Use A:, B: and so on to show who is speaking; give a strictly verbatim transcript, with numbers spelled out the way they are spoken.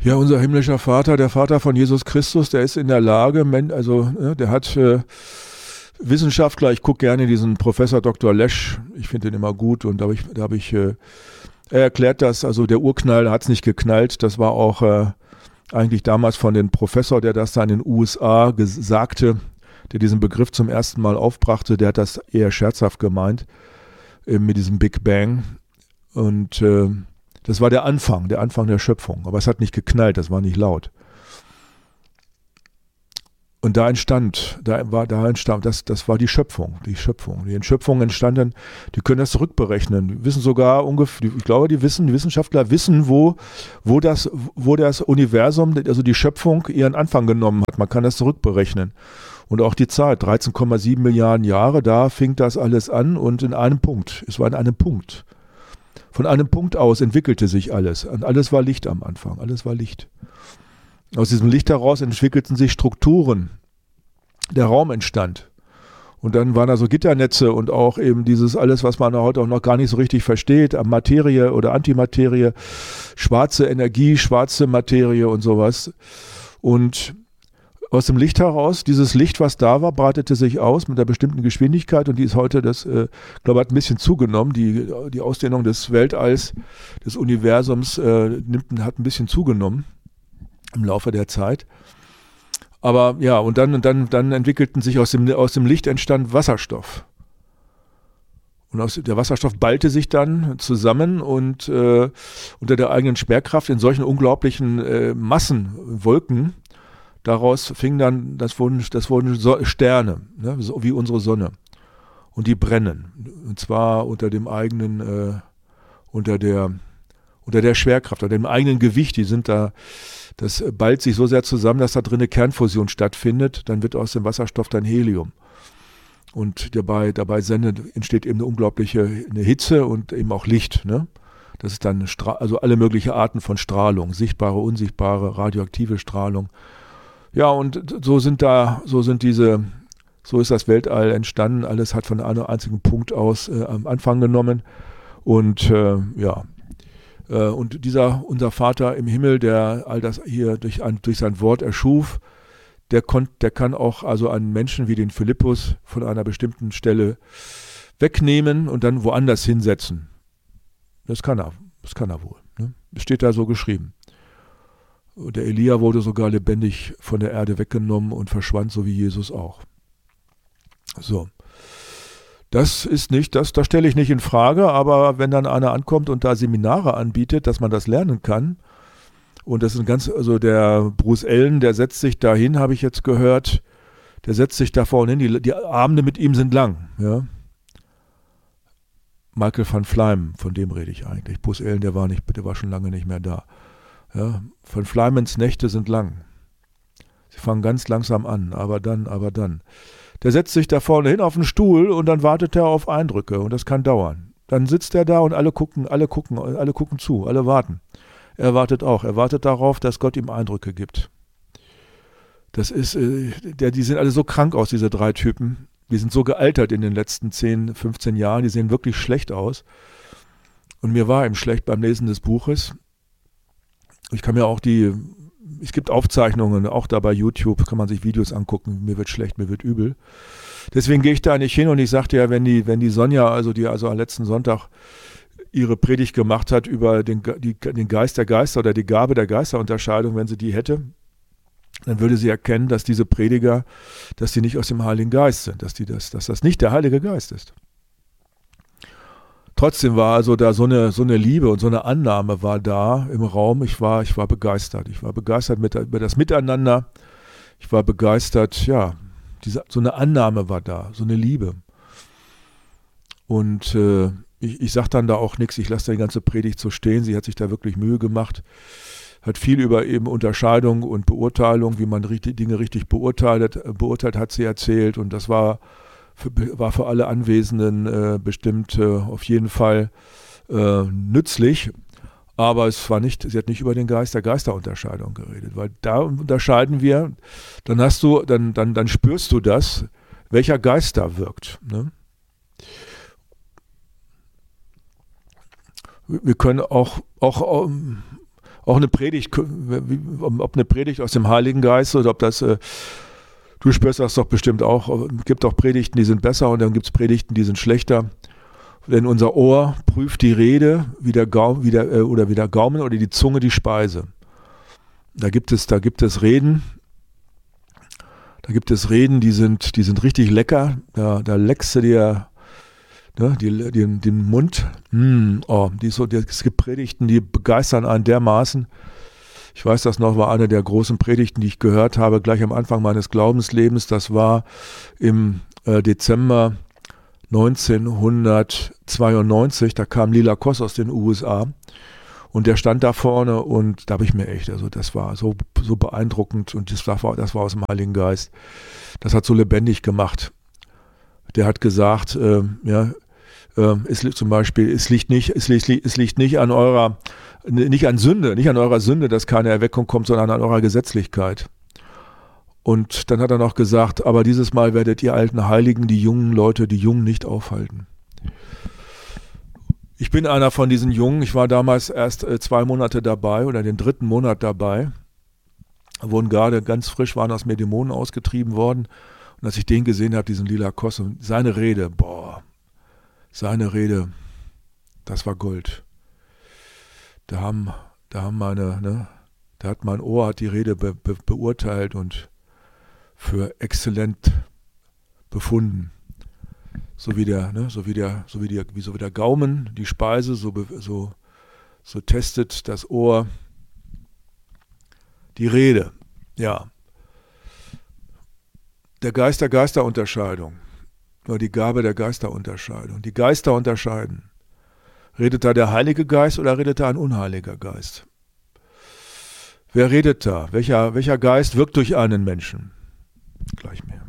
A: Ja, unser himmlischer Vater, der Vater von Jesus Christus, der ist in der Lage, also ne, der hat äh, Wissenschaftler, ich gucke gerne diesen Professor Doktor Lesch, ich finde den immer gut und da habe ich, da hab ich äh, er erklärt das, also der Urknall hat es nicht geknallt, das war auch äh, eigentlich damals von dem Professor, der das da in den U S A sagte, der diesen Begriff zum ersten Mal aufbrachte, der hat das eher scherzhaft gemeint, äh, mit diesem Big Bang und äh, das war der Anfang, der Anfang der Schöpfung. Aber es hat nicht geknallt, das war nicht laut. Und da entstand, da war, da entstand, das, das war die Schöpfung, die Schöpfung. Die Schöpfung entstanden, die können das zurückberechnen. Die wissen sogar ungefähr, ich glaube, die wissen, die Wissenschaftler wissen, wo, wo das, wo das Universum, also die Schöpfung ihren Anfang genommen hat. Man kann das zurückberechnen. Und auch die Zeit, dreizehn Komma sieben Milliarden Jahre, da fing das alles an und in einem Punkt. Es war in einem Punkt. Von einem Punkt aus entwickelte sich alles. Und alles war Licht am Anfang. Alles war Licht. Aus diesem Licht heraus entwickelten sich Strukturen. Der Raum entstand. Und dann waren da so Gitternetze und auch eben dieses alles, was man heute auch noch gar nicht so richtig versteht, Materie oder Antimaterie, schwarze Energie, schwarze Materie und sowas. Und aus dem Licht heraus, dieses Licht, was da war, breitete sich aus mit einer bestimmten Geschwindigkeit und die ist heute, das, äh, glaube ich, hat ein bisschen zugenommen. Die, die Ausdehnung des Weltalls, des Universums äh, nimmt, hat ein bisschen zugenommen im Laufe der Zeit. Aber ja, und dann, und dann, dann entwickelten sich aus dem, aus dem Licht entstand Wasserstoff. Und aus, der Wasserstoff ballte sich dann zusammen und äh, unter der eigenen Schwerkraft in solchen unglaublichen äh, Massenwolken. Daraus fing dann, das wurden, das wurden so Sterne, ne, so wie unsere Sonne. Und die brennen. Und zwar unter dem eigenen, äh, unter der, unter der Schwerkraft, unter dem eigenen Gewicht. Die sind da, das ballt sich so sehr zusammen, dass da drin eine Kernfusion stattfindet. Dann wird aus dem Wasserstoff dann Helium. Und dabei, dabei sendet, entsteht eben eine unglaubliche eine Hitze und eben auch Licht, ne? Das ist dann, Stra- also alle möglichen Arten von Strahlung, sichtbare, unsichtbare, radioaktive Strahlung. Ja, und so sind da, so sind diese, so ist das Weltall entstanden. Alles hat von einem einzigen Punkt aus äh, am Anfang genommen. Und äh, ja, äh, und dieser, unser Vater im Himmel, der all das hier durch, ein, durch sein Wort erschuf, der, konnt, der kann auch also einen Menschen wie den Philippus von einer bestimmten Stelle wegnehmen und dann woanders hinsetzen. Das kann er, das kann er wohl. Ne? Das steht da so geschrieben. Und der Elia wurde sogar lebendig von der Erde weggenommen und verschwand, so wie Jesus auch. So. Das ist nicht, das, das stelle ich nicht in Frage, aber wenn dann einer ankommt und da Seminare anbietet, dass man das lernen kann, und das ist ein ganz, also der Bruce Allen, der setzt sich da hin, habe ich jetzt gehört, der setzt sich da vorne hin, die, die Abende mit ihm sind lang, ja. Michael van Fleim, von dem rede ich eigentlich. Bruce Allen, der war nicht, der war schon lange nicht mehr da. Ja, von Fleimens Nächte sind lang. Sie fangen ganz langsam an, aber dann, aber dann. Der setzt sich da vorne hin auf den Stuhl und dann wartet er auf Eindrücke und das kann dauern. Dann sitzt er da und alle gucken, alle gucken, alle gucken zu, alle warten. Er wartet auch, er wartet darauf, dass Gott ihm Eindrücke gibt. Das ist, äh, der, die sehen alle so krank aus, diese drei Typen. Die sind so gealtert in den letzten zehn, fünfzehn Jahren, die sehen wirklich schlecht aus. Und mir war eben schlecht beim Lesen des Buches. Ich kann mir auch die, es gibt Aufzeichnungen, auch da bei YouTube kann man sich Videos angucken, mir wird schlecht, mir wird übel. Deswegen gehe ich da nicht hin und ich sagte ja, wenn die, wenn die Sonja, also die also am letzten Sonntag ihre Predigt gemacht hat über den, die, den Geist der Geister oder die Gabe der Geisterunterscheidung, wenn sie die hätte, dann würde sie erkennen, dass diese Prediger, dass die nicht aus dem Heiligen Geist sind, dass, die das, dass das nicht der Heilige Geist ist. Trotzdem war also da so eine, so eine Liebe und so eine Annahme war da im Raum. Ich war, ich war begeistert. Ich war begeistert mit, über das Miteinander. Ich war begeistert, ja, diese, so eine Annahme war da, so eine Liebe. Und äh, ich, ich sage dann da auch nichts, ich lasse da die ganze Predigt so stehen. Sie hat sich da wirklich Mühe gemacht, hat viel über eben Unterscheidung und Beurteilung, wie man richtig, Dinge richtig beurteilt, beurteilt hat sie erzählt. Und das war Für, war für alle Anwesenden äh, bestimmt äh, auf jeden Fall äh, nützlich, aber es war nicht, sie hat nicht über den Geist der Geisterunterscheidung geredet, weil da unterscheiden wir, dann hast du, dann, dann, dann spürst du das, welcher Geist da wirkt. Ne? Wir können auch, auch auch eine Predigt, ob eine Predigt aus dem Heiligen Geist oder ob das, äh, du spürst das doch bestimmt auch, es gibt auch Predigten, die sind besser und dann gibt es Predigten, die sind schlechter. Denn unser Ohr prüft die Rede wie der Gaum, wie der, äh, oder wie der Gaumen oder die Zunge die Speise. Da gibt es, da gibt es Reden, da gibt es Reden, die sind, die sind richtig lecker, da, da leckst du dir Ne, die, die, den Mund, mm, oh, die so, die, es gibt Predigten, die begeistern einen dermaßen. Ich weiß, das noch war eine der großen Predigten, die ich gehört habe, gleich am Anfang meines Glaubenslebens. Das war im äh, Dezember neunzehnhundertzweiundneunzig. Da kam Lila Koss aus den U S A und der stand da vorne und da habe ich mir echt, also das war so, so beeindruckend und das war, das war aus dem Heiligen Geist. Das hat so lebendig gemacht. Der hat gesagt, äh, ja, äh, es liegt zum Beispiel, es liegt nicht, es liegt, es liegt nicht an eurer, nicht an Sünde, nicht an eurer Sünde, dass keine Erweckung kommt, sondern an eurer Gesetzlichkeit. Und dann hat er noch gesagt, aber dieses Mal werdet ihr alten Heiligen die jungen Leute, die Jungen nicht aufhalten. Ich bin einer von diesen Jungen, ich war damals erst äh, zwei Monate dabei oder den dritten Monat dabei, wurden gerade ganz frisch, waren aus mir Dämonen ausgetrieben worden. Und als ich den gesehen habe, diesen Lila Koss, und seine Rede, boah, seine Rede, das war Gold. Da haben, da haben meine, ne, da hat mein Ohr hat die Rede be, be, beurteilt und für exzellent befunden. So wie der, ne, so wie der, so wie der, wie so wie der Gaumen die Speise, so, so, so testet das Ohr die Rede. Ja. Der Geist der Geisterunterscheidung, nur die Gabe der Geisterunterscheidung. Die Geister unterscheiden. Redet da der Heilige Geist oder redet da ein unheiliger Geist? Wer redet da? Welcher, welcher Geist wirkt durch einen Menschen? Gleich mehr.